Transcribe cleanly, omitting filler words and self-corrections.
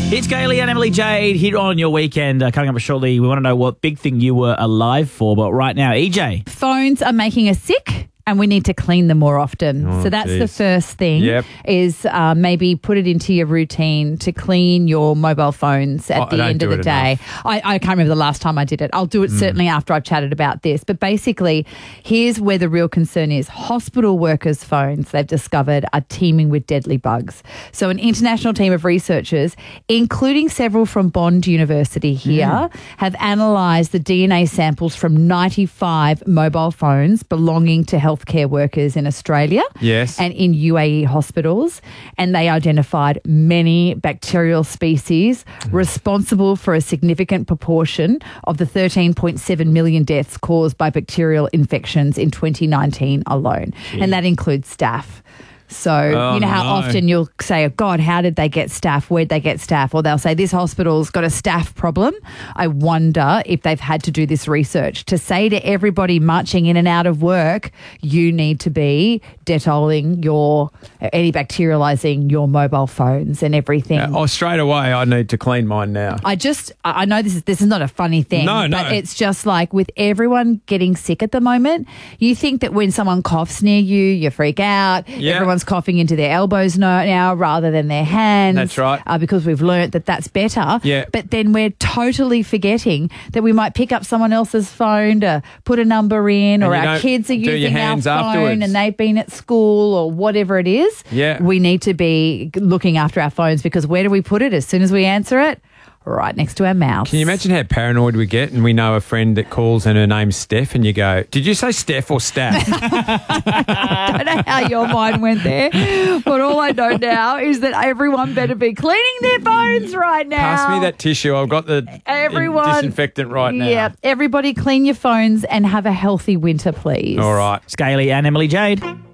It's Gailey and Emily Jade here on your weekend. Coming up shortly, we want to know what big thing you were alive for. But right now, EJ. Phones are making us sick and we need to clean them more often. So that's the first thing is maybe put it into your routine to clean your mobile phones at the end of the day. I can't remember the last time I did it. I'll do it certainly after I've chatted about this. But basically, here's where the real concern is. Hospital workers' phones, they've discovered, are teeming with deadly bugs. So an international team of researchers, including several from Bond University here, have analysed the DNA samples from 95 mobile phones belonging to healthcare workers in Australia and in UAE hospitals, and they identified many bacterial species responsible for a significant proportion of the 13.7 million deaths caused by bacterial infections in 2019 alone. And that includes staph. So, you know how often you'll say, oh, God, how did they get staph? Where'd they get staph? Or they'll say, this hospital's got a staph problem. I wonder if they've had to do this research to say to everybody marching in and out of work, you need to be Detolling antibacterializing your mobile phones and everything. Straight away, I need to clean mine now. I know this is not a funny thing, but it's just like with everyone getting sick at the moment, you think that when someone coughs near you, you freak out. Everyone's coughing into their elbows now rather than their hands. That's right. Because we've learnt that that's better. Yeah. But then we're totally forgetting that we might pick up someone else's phone to put a number in, or our kids are using our phone afterwards. and they've been at school or whatever it is. Yeah. We need to be looking after our phones, because where do we put it as soon as we answer it? Right next to our mouths. Can you imagine how paranoid we get, and we know a friend that calls and her name's Steph, and you go, did you say Steph or Staff? I don't know how your mind went there, but all I know now is that everyone better be cleaning their phones right now. Pass me that tissue. I've got the disinfectant right now. Yeah, everybody clean your phones and have a healthy winter, please. All right. It's Gailey and Emily Jade.